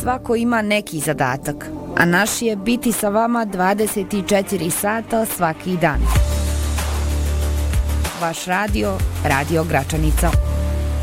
svako ima neki zadatak, a naš je biti sa vama 24 sata svaki dan. Vaš radio, Radio Gračanica.